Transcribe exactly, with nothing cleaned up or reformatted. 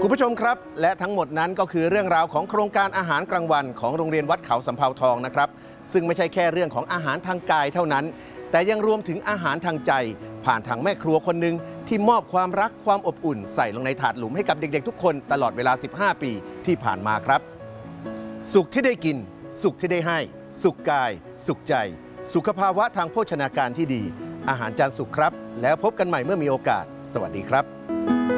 คุณผู้ชมครับและทั้งหมดนั้นก็คือเรื่องราวของโครงการอาหารกลางวันของโรงเรียนวัดเขาสำเภาทองนะครับซึ่งไม่ใช่แค่เรื่องของอาหารทางกายเท่านั้นแต่ยังรวมถึงอาหารทางใจผ่านทางแม่ครัวคนหนึ่งที่มอบความรักความอบอุ่นใส่ลงในถาดหลุมให้กับเด็กๆทุกคนตลอดเวลาสิบห้าปีที่ผ่านมาครับสุขที่ได้กินสุขที่ได้ให้สุขกายสุขใจสุขภาวะทางโภชนาการที่ดีอาหารจานสุขครับแล้วพบกันใหม่เมื่อมีโอกาสสวัสดีครับ